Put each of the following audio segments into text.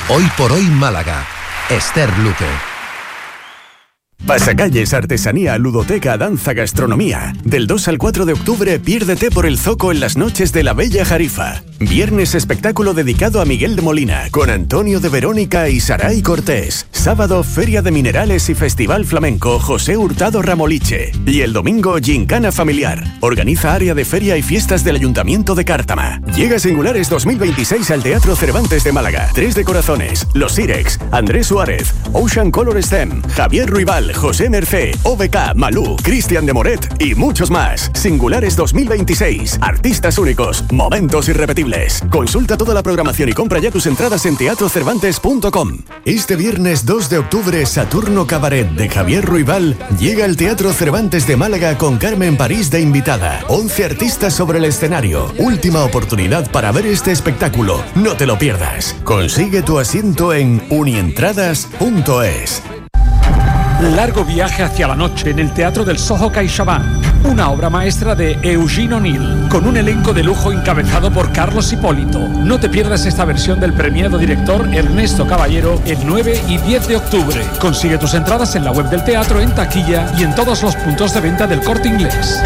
Hoy por hoy Málaga. Esther Luque. Pasacalles, artesanía, ludoteca, danza, gastronomía. Del 2 al 4 de octubre, piérdete por el Zoco en las noches de la Bella Jarifa. Viernes, espectáculo dedicado a Miguel de Molina, con Antonio de Verónica y Saray Cortés. Sábado, Feria de Minerales y Festival Flamenco José Hurtado Ramoliche. Y el domingo, Gincana Familiar. Organiza Área de Feria y Fiestas del Ayuntamiento de Cártama. Llega Singulares 2026 al Teatro Cervantes de Málaga. Tres de Corazones, Los Sirex, Andrés Suárez, Ocean Color Stem, Javier Ruibal, José Mercé, OBK, Malú, Cristian de Moret y muchos más. Singulares 2026. Artistas únicos, momentos irrepetibles. Consulta toda la programación y compra ya tus entradas en teatrocervantes.com. Este viernes 2 de octubre, Saturno Cabaret de Javier Ruibal llega al Teatro Cervantes de Málaga con Carmen París de invitada. 11 artistas sobre el escenario. Última oportunidad para ver este espectáculo. No te lo pierdas. Consigue tu asiento en unientradas.es. Largo viaje hacia la noche en el Teatro del Soho CaixaBank, una obra maestra de Eugene O'Neill, con un elenco de lujo encabezado por Carlos Hipólito. No te pierdas esta versión del premiado director Ernesto Caballero el 9 y 10 de octubre. Consigue tus entradas en la web del teatro, en taquilla y en todos los puntos de venta del Corte Inglés.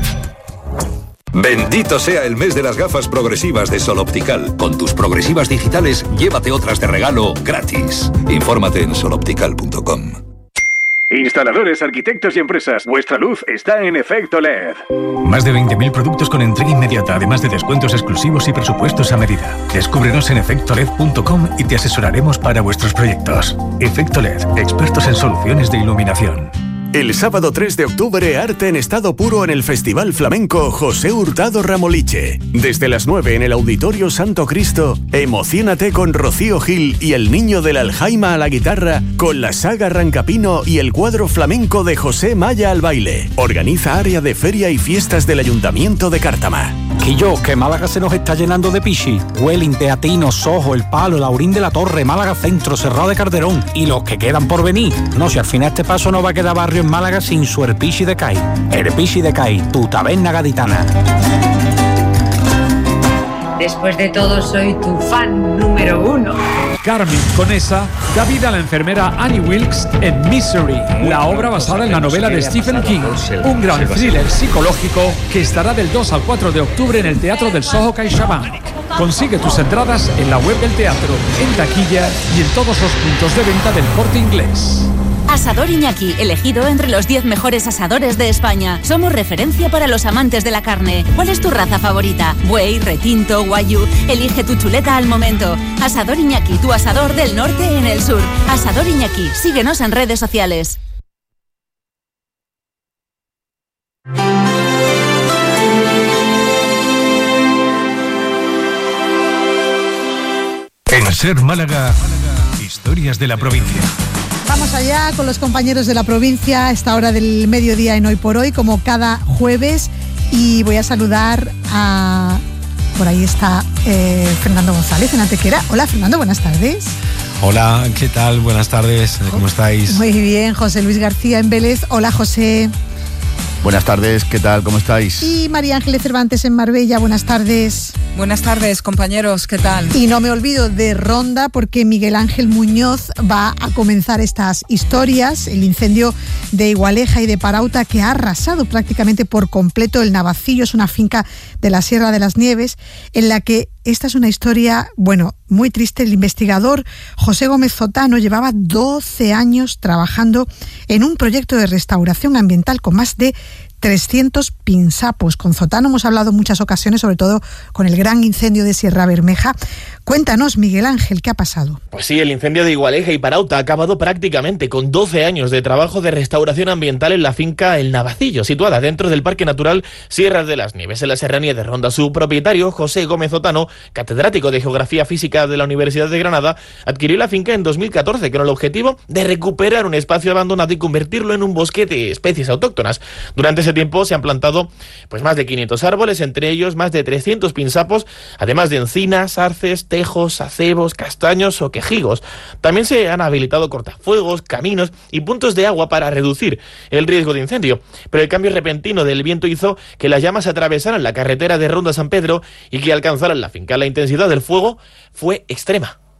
Bendito sea el mes de las gafas progresivas de Sol Optical. Con tus progresivas digitales, llévate otras de regalo gratis. Infórmate en soloptical.com. Instaladores, arquitectos y empresas, vuestra luz está en Efecto LED. Más de 20.000 productos con entrega inmediata, además de descuentos exclusivos y presupuestos a medida. Descúbrenos en efectoled.com y te asesoraremos para vuestros proyectos. Efecto LED, expertos en soluciones de iluminación. El sábado 3 de octubre, arte en estado puro en el Festival Flamenco José Hurtado Ramoliche. Desde las 9 en el Auditorio Santo Cristo, emociónate con Rocío Gil y el Niño del Aljaima a la guitarra, con la saga Rancapino y el cuadro flamenco de José Maya al baile. Organiza Área de Feria y Fiestas del Ayuntamiento de Cártama. Que Málaga se nos está llenando de pichi. Welling, Teatino, Sojo, El Palo, Laurín de la Torre, Málaga Centro, Cerrado de Calderón y los que quedan por venir. No, si al final este paso no va a quedar barrio en Málaga sin su Erpichi de Cai. Erpichi de Cai, tu taberna gaditana. Después de todo, soy tu fan número 1. Carmen Conesa da vida a la enfermera Annie Wilkes en Misery, la obra basada en la novela de Stephen King, un gran thriller psicológico que estará del 2 al 4 de octubre en el Teatro del Soho CaixaBank. Consigue tus entradas en la web del teatro, en taquilla y en todos los puntos de venta del Corte Inglés. Asador Iñaki, elegido entre los 10 mejores asadores de España. Somos referencia para los amantes de la carne. ¿Cuál es tu raza favorita? Buey, retinto, guayú. Elige tu chuleta al momento. Asador Iñaki, tu asador del norte en el sur. Asador Iñaki, síguenos en redes sociales. En Ser Málaga, historias de la provincia. Vamos allá con los compañeros de la provincia a esta hora del mediodía en Hoy por Hoy, como cada jueves, y voy a saludar a... Por ahí está Fernando González en Antequera. Hola Fernando, buenas tardes. Hola, ¿qué tal? Buenas tardes, ¿cómo estáis? Muy bien, José Luis García en Vélez. Hola José. Buenas tardes, ¿qué tal? ¿Cómo estáis? Y María Ángeles Cervantes en Marbella, buenas tardes. Buenas tardes, compañeros, ¿qué tal? Y no me olvido de Ronda porque Miguel Ángel Muñoz va a comenzar estas historias, el incendio de Igualeja y de Parauta que ha arrasado prácticamente por completo el Navacillo, es una finca de la Sierra de las Nieves, en la que esta es una historia, bueno, muy triste. El investigador José Gómez Zotano llevaba 12 años trabajando en un proyecto de restauración ambiental con más de 300 pinsapos. Con Zotano hemos hablado en muchas ocasiones, sobre todo con el gran incendio de Sierra Bermeja. Cuéntanos, Miguel Ángel, ¿qué ha pasado? Pues sí, el incendio de Igualeja y Parauta ha acabado prácticamente con 12 años de trabajo de restauración ambiental en la finca El Navacillo, situada dentro del Parque Natural Sierra de las Nieves, en la serranía de Ronda. Su propietario, José Gómez Zotano, catedrático de Geografía Física de la Universidad de Granada, adquirió la finca en 2014 con el objetivo de recuperar un espacio abandonado y convertirlo en un bosque de especies autóctonas. Durante ese tiempo se han plantado pues más de 500 árboles, entre ellos más de 300 pinsapos, además de encinas, arces, tejos, acebos, castaños o quejigos. También se han habilitado cortafuegos, caminos y puntos de agua para reducir el riesgo de incendio. Pero el cambio repentino del viento hizo que las llamas atravesaran la carretera de Ronda San Pedro y que alcanzaran la finca. La intensidad del fuego fue extrema.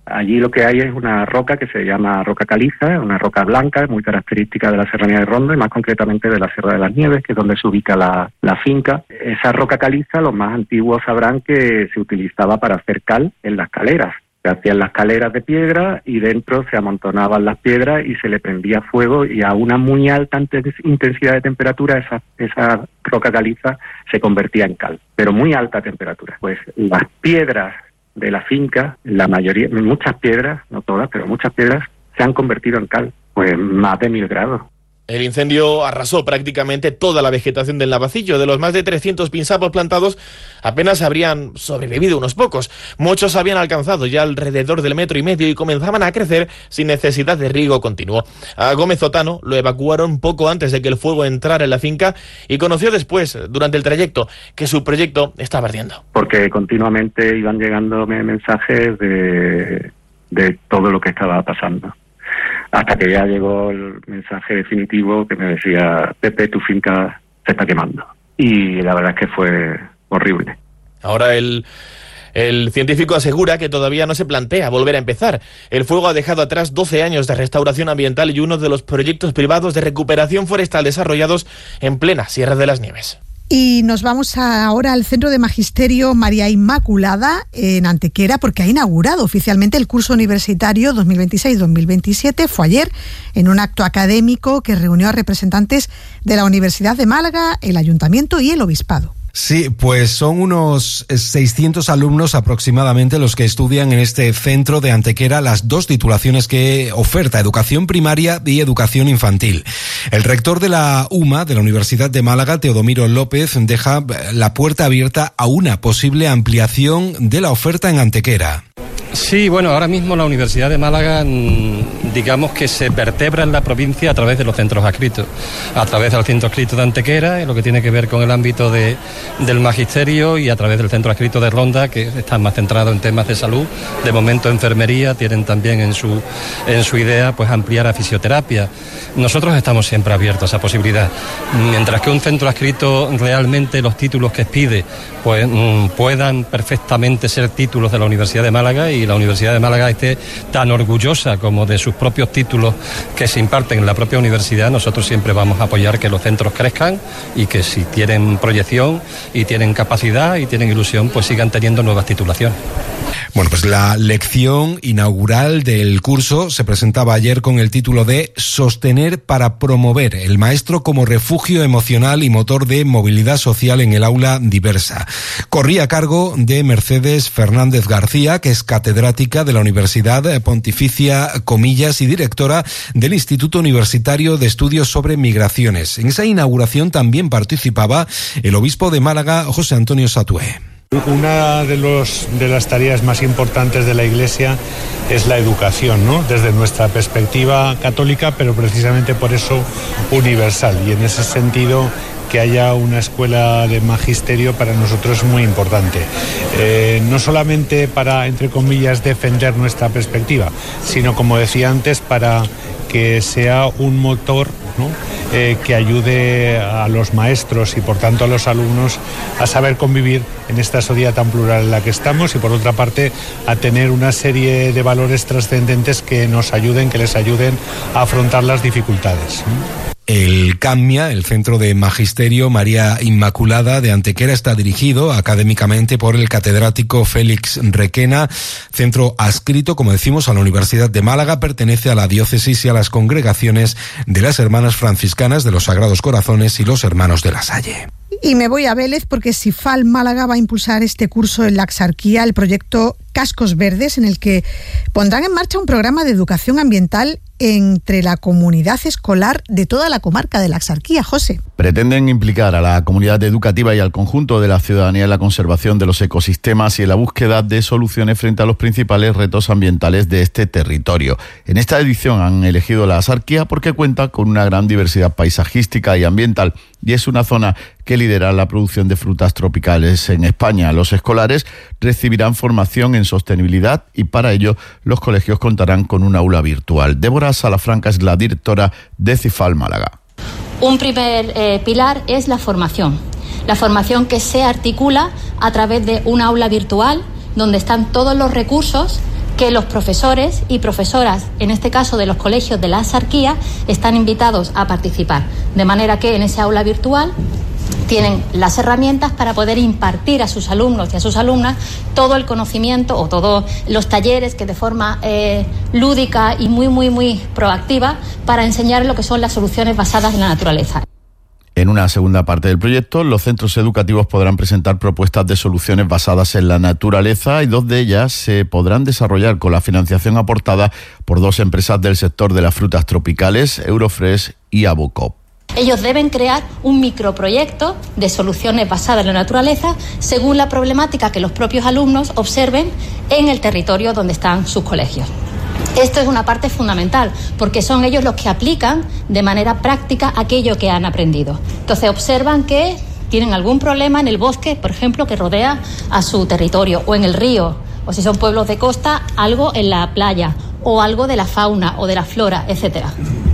Allí lo que hay es una roca que se llama roca caliza, una roca blanca muy característica de la Serranía de Ronda y más concretamente de la Sierra de las Nieves, que es donde se ubica la finca. Esa roca caliza, los más antiguos sabrán que se utilizaba para hacer cal en las caleras. Se hacían las caleras de piedra y dentro se amontonaban las piedras y se le prendía fuego, y a una muy alta intensidad de temperatura esa roca caliza se convertía en cal, pero muy alta temperatura. Pues las piedras de la finca, la mayoría, muchas piedras, no todas, pero muchas piedras se han convertido en cal, pues más de 1000 grados. El incendio arrasó prácticamente toda la vegetación del Navacillo. De los más de 300 pinsapos plantados, apenas habrían sobrevivido unos pocos. Muchos habían alcanzado ya alrededor del 1,5 metros y comenzaban a crecer sin necesidad de riego continuo. A Gómez Otano lo evacuaron poco antes de que el fuego entrara en la finca y conoció después, durante el trayecto, que su proyecto estaba ardiendo. Porque continuamente iban llegándome mensajes de todo lo que estaba pasando. Hasta que ya llegó el mensaje definitivo que me decía: Pepe, tu finca se está quemando. Y la verdad es que fue horrible. Ahora el científico asegura que todavía no se plantea volver a empezar. El fuego ha dejado atrás 12 años de restauración ambiental y uno de los proyectos privados de recuperación forestal desarrollados en plena Sierra de las Nieves. Y nos vamos ahora al Centro de Magisterio María Inmaculada en Antequera, porque ha inaugurado oficialmente el curso universitario 2026-2027. Fue ayer en un acto académico que reunió a representantes de la Universidad de Málaga, el Ayuntamiento y el Obispado. Sí, pues son unos 600 alumnos aproximadamente los que estudian en este centro de Antequera las dos titulaciones que oferta, educación primaria y educación infantil. El rector de la UMA, de la Universidad de Málaga, Teodomiro López, deja la puerta abierta a una posible ampliación de la oferta en Antequera. Sí, bueno, ahora mismo la Universidad de Málaga, digamos que se vertebra en la provincia a través de los centros adscritos, a través del centro adscrito de Antequera, en lo que tiene que ver con el ámbito del magisterio, y a través del centro adscrito de Ronda, que están más centrados en temas de salud. De momento enfermería, tienen también en su idea pues ampliar a fisioterapia. Nosotros estamos siempre abiertos a esa posibilidad. Mientras que un centro adscrito realmente los títulos que pide pues puedan perfectamente ser títulos de la Universidad de Málaga, y la Universidad de Málaga esté tan orgullosa como de sus propios títulos que se imparten en la propia universidad, nosotros siempre vamos a apoyar que los centros crezcan y que si tienen proyección y tienen capacidad y tienen ilusión, pues sigan teniendo nuevas titulaciones. Bueno, pues la lección inaugural del curso se presentaba ayer con el título de Sostener para promover el maestro como refugio emocional y motor de movilidad social en el aula diversa. Corría a cargo de Mercedes Fernández García, que es catedrática de la Universidad Pontificia Comillas y directora del Instituto Universitario de Estudios sobre Migraciones. En esa inauguración también participaba el obispo de Málaga, José Antonio Satué. Una de las tareas más importantes de la Iglesia es la educación, ¿no? Desde nuestra perspectiva católica, pero precisamente por eso universal. Y en ese sentido, que haya una escuela de magisterio para nosotros es muy importante. No solamente para, entre comillas, defender nuestra perspectiva, sino, como decía antes, para que sea un motor, ¿no? Que ayude a los maestros y por tanto a los alumnos a saber convivir en esta sociedad tan plural en la que estamos, y por otra parte a tener una serie de valores trascendentes que les ayuden a afrontar las dificultades. El CAMMIA, el Centro de Magisterio María Inmaculada de Antequera, está dirigido académicamente por el catedrático Félix Requena, centro adscrito, como decimos, a la Universidad de Málaga, pertenece a la diócesis y a las congregaciones de las Hermanas Franciscanas de los Sagrados Corazones y los Hermanos de la Salle. Y me voy a Vélez porque SIFAL Málaga va a impulsar este curso en la Axarquía, el proyecto Cascos Verdes, en el que pondrán en marcha un programa de educación ambiental entre la comunidad escolar de toda la comarca de la Axarquía. José. Pretenden implicar a la comunidad educativa y al conjunto de la ciudadanía en la conservación de los ecosistemas y en la búsqueda de soluciones frente a los principales retos ambientales de este territorio. En esta edición han elegido la Axarquía porque cuenta con una gran diversidad paisajística y ambiental, y es una zona que lidera la producción de frutas tropicales en España. Los escolares recibirán formación en sostenibilidad y para ello los colegios contarán con un aula virtual. Débora Salafranca es la directora de SIFAL Málaga. Un primer pilar es la formación que se articula a través de un aula virtual donde están todos los recursos que los profesores y profesoras, en este caso de los colegios de la Axarquía, están invitados a participar. De manera que en ese aula virtual tienen las herramientas para poder impartir a sus alumnos y a sus alumnas todo el conocimiento o todos los talleres que de forma lúdica y muy proactiva para enseñar lo que son las soluciones basadas en la naturaleza. En una segunda parte del proyecto, los centros educativos podrán presentar propuestas de soluciones basadas en la naturaleza y 2 de ellas se podrán desarrollar con la financiación aportada por 2 empresas del sector de las frutas tropicales, Eurofresh y Abocop. Ellos deben crear un microproyecto de soluciones basadas en la naturaleza según la problemática que los propios alumnos observen en el territorio donde están sus colegios. Esto es una parte fundamental porque son ellos los que aplican de manera práctica aquello que han aprendido. Entonces observan que tienen algún problema en el bosque, por ejemplo, que rodea a su territorio, o en el río, o si son pueblos de costa, algo en la playa, o algo de la fauna o de la flora, etcétera.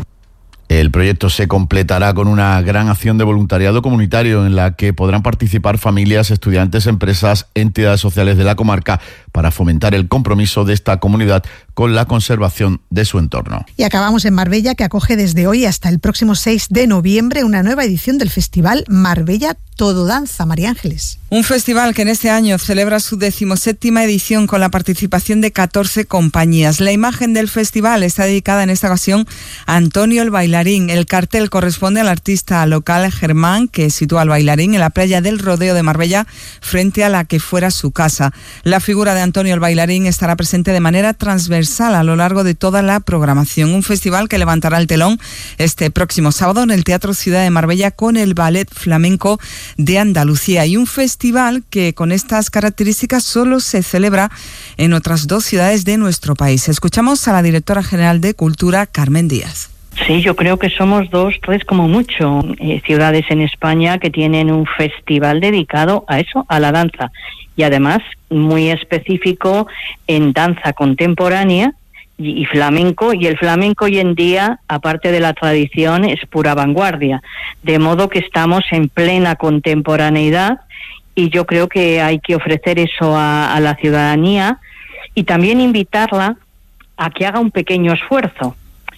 El proyecto se completará con una gran acción de voluntariado comunitario en la que podrán participar familias, estudiantes, empresas, entidades sociales de la comarca para fomentar el compromiso de esta comunidad con la conservación de su entorno. Y acabamos en Marbella, que acoge desde hoy hasta el próximo 6 de noviembre una nueva edición del Festival Marbella Todo Danza. María Ángeles. Un festival que en este año celebra su 17ª edición con la participación de 14 compañías. La imagen del festival está dedicada en esta ocasión a Antonio el Bailarín. El cartel corresponde al artista local Germán, que sitúa al bailarín en la playa del Rodeo de Marbella, frente a la que fuera su casa. La figura de Antonio el Bailarín estará presente de manera transversal a lo largo de toda la programación. Un festival que levantará el telón este próximo sábado en el Teatro Ciudad de Marbella con el Ballet Flamenco de Andalucía, y un festival que con estas características solo se celebra en otras 2 ciudades de nuestro país. Escuchamos a la directora general de Cultura, Carmen Díaz. Sí, yo creo que somos 2, 3 como mucho ciudades en España que tienen un festival dedicado a eso, a la danza, y además muy específico en danza contemporánea y flamenco, y el flamenco hoy en día, aparte de la tradición, es pura vanguardia, de modo que estamos en plena contemporaneidad, y yo creo que hay que ofrecer eso a la ciudadanía y también invitarla a que haga un pequeño esfuerzo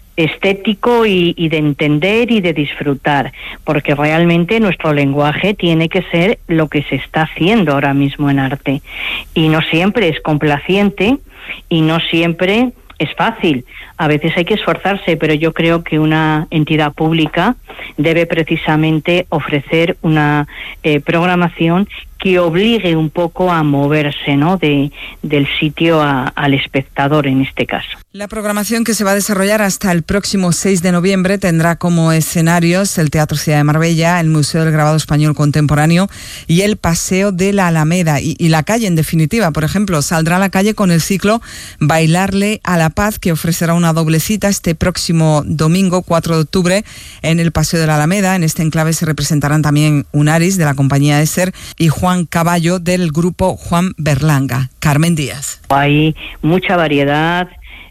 estético y de entender y de disfrutar, porque realmente nuestro lenguaje tiene que ser lo que se está haciendo ahora mismo en arte, y no siempre es complaciente y no siempre es fácil. A veces hay que esforzarse, pero yo creo que una entidad pública debe precisamente ofrecer una programación que obligue un poco a moverse, ¿no?, del sitio al espectador en este caso. La programación, que se va a desarrollar hasta el próximo 6 de noviembre, tendrá como escenarios el Teatro Ciudad de Marbella, el Museo del Grabado Español Contemporáneo y el Paseo de la Alameda. Y la calle, en definitiva, por ejemplo, saldrá a la calle con el ciclo Bailarle a la Paz, que ofrecerá una doble cita este próximo domingo 4 de octubre en el Paseo de la Alameda. En este enclave se representarán también Unaris, de la compañía ESER, y Juan Caballo, del grupo Juan Berlanga. Carmen Díaz. Hay mucha variedad.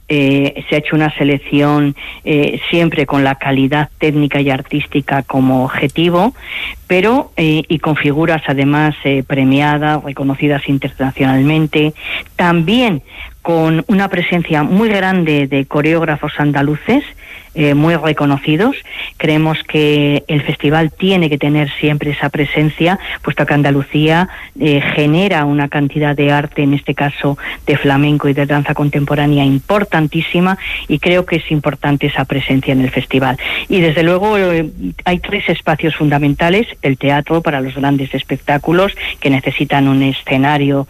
Se ha hecho una selección siempre con la calidad técnica y artística como objetivo, pero y con figuras además premiadas, reconocidas internacionalmente, también con una presencia muy grande de coreógrafos andaluces muy reconocidos. Creemos que el festival tiene que tener siempre esa presencia, puesto que Andalucía genera una cantidad de arte, en este caso de flamenco y de danza contemporánea, importantísima, y creo que es importante esa presencia en el festival. Y desde luego hay 3 espacios fundamentales: el teatro para los grandes espectáculos que necesitan un escenario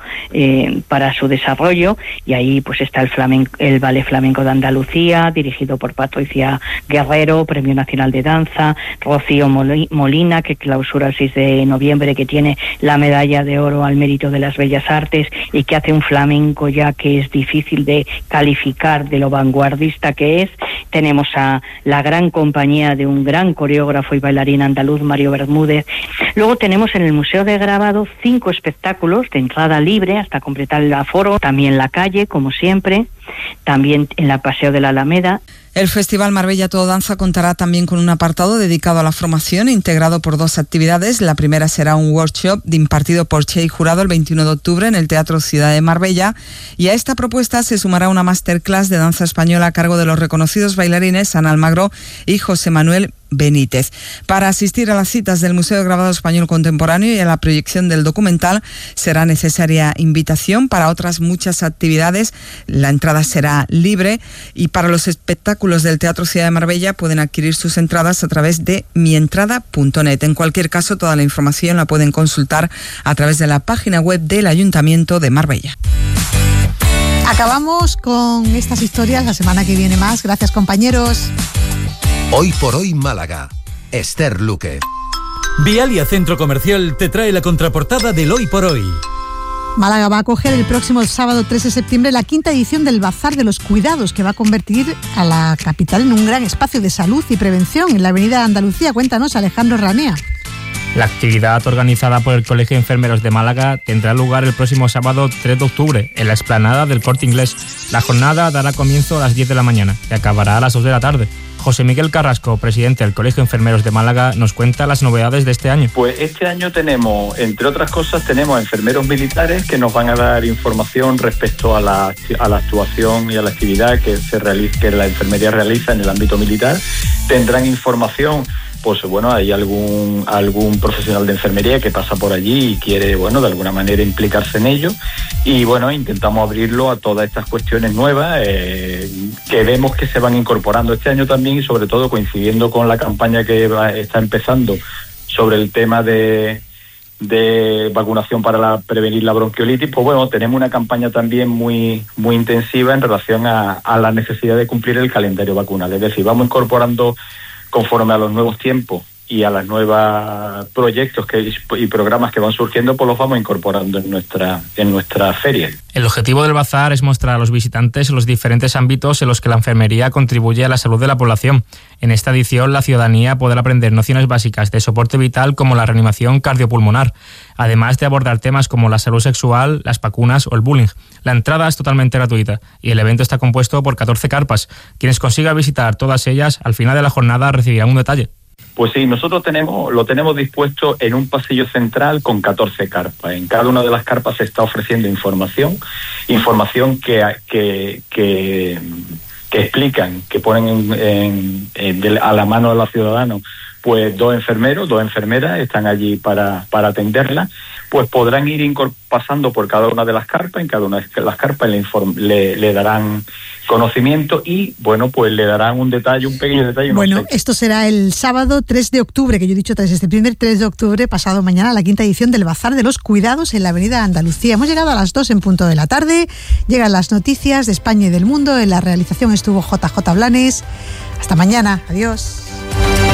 para su desarrollo, y ahí pues está el Ballet Flamenco de Andalucía, dirigido por Patricia Guerrero, Premio Nacional de Danza; Rocío Molina, que clausura el 6 de noviembre, que tiene la medalla de oro al mérito de las bellas artes y que hace un flamenco ya que es difícil de calificar de lo vanguardista que es. Tenemos a la gran compañía de un gran coreógrafo y bailarín andaluz, Mario Bermúdez. Luego tenemos en el Museo de Grabado 5 espectáculos de entrada libre hasta completar el aforo, también la calle, como siempre, también en la Paseo de la Alameda. El Festival Marbella Todo Danza contará también con un apartado dedicado a la formación, integrado por 2 actividades. La primera será un workshop impartido por Che y Jurado el 21 de octubre en el Teatro Ciudad de Marbella, y a esta propuesta se sumará una masterclass de danza española a cargo de los reconocidos bailarines Ana Almagro y José Manuel Benítez. Para asistir a las citas del Museo de Grabado Español Contemporáneo y a la proyección del documental será necesaria invitación. Para otras muchas actividades la entrada será libre, y para los espectáculos del Teatro Ciudad de Marbella pueden adquirir sus entradas a través de mientrada.net. En cualquier caso, toda la información la pueden consultar a través de la página web del Ayuntamiento de Marbella. Acabamos con estas historias, la semana que viene más. Gracias, compañeros. Hoy por hoy Málaga. Esther Luque. Vialia Centro Comercial te trae la contraportada del Hoy por Hoy. Málaga va a acoger el próximo sábado 3 de septiembre la 5ª edición del Bazar de los Cuidados, que va a convertir a la capital en un gran espacio de salud y prevención en la avenida Andalucía. Cuéntanos, Alejandro Ranea. La actividad, organizada por el Colegio de Enfermeros de Málaga, tendrá lugar el próximo sábado 3 de octubre en la explanada del Corte Inglés. La jornada dará comienzo a las 10 de la mañana y acabará a las 2 de la tarde. José Miguel Carrasco, presidente del Colegio de Enfermeros de Málaga, nos cuenta las novedades de este año. Pues este año tenemos, entre otras cosas, tenemos enfermeros militares que nos van a dar información respecto a la actuación y a la actividad que la enfermería realiza en el ámbito militar. Tendrán información, pues bueno, hay algún profesional de enfermería que pasa por allí y quiere, bueno, de alguna manera implicarse en ello, y bueno, intentamos abrirlo a todas estas cuestiones nuevas que vemos que se van incorporando este año también, y sobre todo coincidiendo con la campaña que está empezando sobre el tema de vacunación para prevenir la bronquiolitis. Pues bueno, tenemos una campaña también muy intensiva en relación a la necesidad de cumplir el calendario vacunal, es decir, vamos incorporando conforme a los nuevos tiempos y a las nuevas proyectos y programas que van surgiendo, pues los vamos incorporando en nuestra feria. El objetivo del bazar es mostrar a los visitantes los diferentes ámbitos en los que la enfermería contribuye a la salud de la población. En esta edición, la ciudadanía podrá aprender nociones básicas de soporte vital como la reanimación cardiopulmonar, además de abordar temas como la salud sexual, las vacunas o el bullying. La entrada es totalmente gratuita y el evento está compuesto por 14 carpas. Quienes consigan visitar todas ellas, al final de la jornada recibirán un detalle. Pues sí, nosotros lo tenemos dispuesto en un pasillo central con 14 carpas. En cada una de las carpas se está ofreciendo información que explican, que ponen a la mano de los ciudadanos, pues 2 enfermeros, 2 enfermeras están allí para atenderla. Pues podrán ir pasando por cada una de las carpas, en cada una de las carpas le darán conocimiento y, bueno, pues le darán un pequeño detalle. Bueno, esto será el sábado 3 de octubre, que yo he dicho 3 de septiembre, 3 de octubre, pasado mañana, la 5ª edición del Bazar de los Cuidados en la avenida Andalucía. Hemos llegado a las 2 en punto de la tarde, llegan las noticias de España y del mundo, en la realización estuvo JJ Blanes. Hasta mañana, adiós.